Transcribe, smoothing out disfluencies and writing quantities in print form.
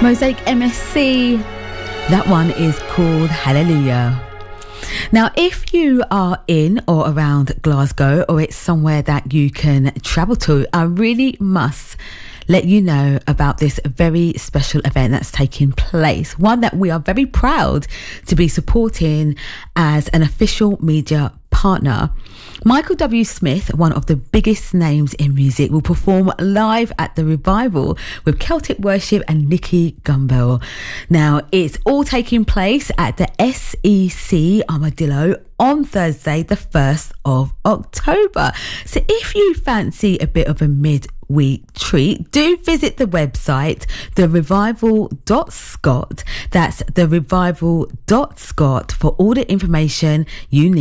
Mosaic MSC. That one is called Hallelujah. Now, if you are in or around Glasgow, or it's somewhere that you can travel to, I really must let you know about this very special event that's taking place. One that we are very proud to be supporting as an official media partner. Michael W. Smith, one of the biggest names in music, will perform live at the Revival with Celtic Worship and Nicky Gumbel. Now, it's all taking place at the SEC Armadillo on Thursday, the 1st of October. So if you fancy a bit of a midweek treat, do visit the website, therevival.scot. That's therevival.scot for all the information you need.